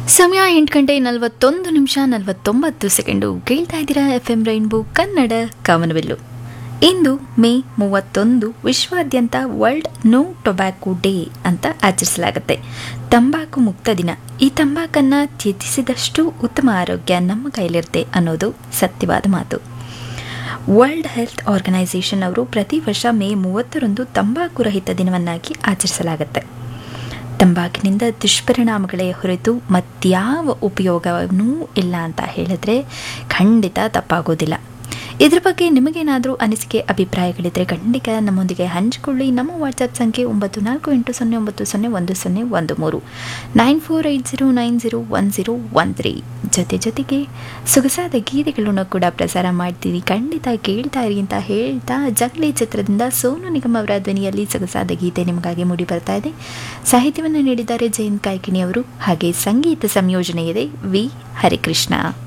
ಸಮಯ 8 ಗಂಟೆ 41 ನಿಮಿಷ 49 ಸೆಕೆಂಡು. ಕೇಳ್ತಾ ಇದ್ದೀರಾ FM ರೈನ್ಬೋ ಕನ್ನಡ ಕಾಮನಬಿಲ್ಲು. ಇಂದು ಮೇ 31 ವಿಶ್ವಾದ್ಯಂತ ವರ್ಲ್ಡ್ ನೋ ಟೊಬ್ಯಾಕೋ ಡೇ ಅಂತ ಆಚರಿಸಲಾಗುತ್ತೆ. ತಂಬಾಕು ಮುಕ್ತ ದಿನ. ಈ ತಂಬಾಕನ್ನು ತ್ಯಜಿಸಿದಷ್ಟು ಉತ್ತಮ ಆರೋಗ್ಯ ನಮ್ಮ ಕೈಲಿರುತ್ತೆ ಅನ್ನೋದು ಸತ್ಯವಾದ ಮಾತು. ವರ್ಲ್ಡ್ ಹೆಲ್ತ್ ಆರ್ಗನೈಸೇಷನ್ ಅವರು ಪ್ರತಿ ವರ್ಷ ಮೇ 30ರಂದು ತಂಬಾಕು ರಹಿತ ದಿನವನ್ನಾಗಿ ಆಚರಿಸಲಾಗುತ್ತೆ. ತಂಬಾಕಿನಿಂದ ದುಷ್ಪರಿಣಾಮಗಳೇ ಹೊರತು ಮತ್ಯಾವ ಉಪಯೋಗವೂ ಇಲ್ಲ ಅಂತ ಹೇಳಿದ್ರೆ ಖಂಡಿತ ತಪ್ಪಾಗೋದಿಲ್ಲ. ಇದ್ರ ಬಗ್ಗೆ ನಿಮಗೇನಾದರೂ ಅನಿಸಿಕೆ ಅಭಿಪ್ರಾಯಗಳಿದ್ದರೆ ಖಂಡಿತ ನಮ್ಮೊಂದಿಗೆ ಹಂಚಿಕೊಳ್ಳಿ. ನಮ್ಮ ವಾಟ್ಸಪ್ ಸಂಖ್ಯೆ 9480901013 9480901013. ಜೊತೆಗೆ ಸೊಗಸಾದ ಗೀತೆಗಳನ್ನು ಕೂಡ ಪ್ರಸಾರ ಮಾಡ್ತೀವಿ. ಖಂಡಿತ ಕೇಳ್ತಾ ಇರಿ ಅಂತ ಹೇಳ್ತಾ ಜಗಲಿ ಚಿತ್ರದಿಂದ ಸೋನು ನಿಗಮ್ ಅವರ ಧ್ವನಿಯಲ್ಲಿ ಸೊಗಸಾದ ಗೀತೆ ನಿಮಗಾಗಿ ಮೂಡಿ ಬರ್ತಾ ಇದೆ. ಸಾಹಿತ್ಯವನ್ನು ನೀಡಿದ್ದಾರೆ ಜಯಂತ್ ಕಾಯ್ಕಿಣಿ ಅವರು, ಹಾಗೆ ಸಂಗೀತ ಸಂಯೋಜನೆ ಇದೆ ವಿ ಹರಿಕೃಷ್ಣ.